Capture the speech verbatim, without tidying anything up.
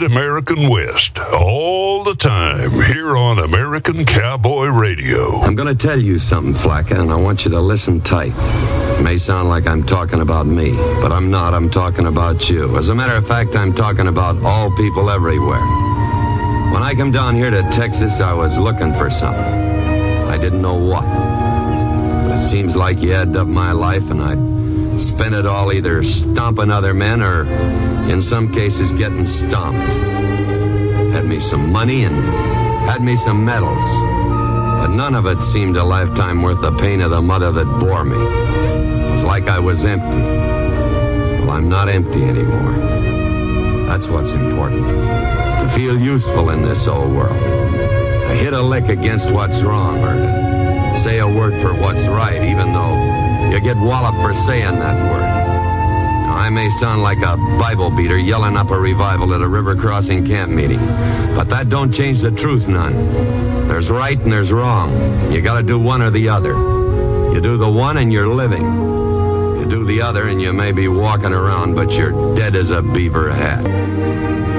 great American West, all the time, here on American Cowboy Radio. I'm going to tell you something, Flacca, and I want you to listen tight. It may sound like I'm talking about me, but I'm not. I'm talking about you. As a matter of fact, I'm talking about all people everywhere. When I come down here to Texas, I was looking for something. I didn't know what. But it seems like you added up my life, and I spent it all either stomping other men or, in some cases, getting stomped. Had me some money and had me some medals. But none of it seemed a lifetime worth the pain of the mother that bore me. It was like I was empty. Well, I'm not empty anymore. That's what's important. To feel useful in this old world. To hit a lick against what's wrong, or to say a word for what's right, even though you get walloped for saying that word. Now, I may sound like a Bible beater yelling up a revival at a river crossing camp meeting, but that don't change the truth none. There's right and there's wrong. You gotta do one or the other. You do the one and you're living. You do the other and you may be walking around, but you're dead as a beaver hat.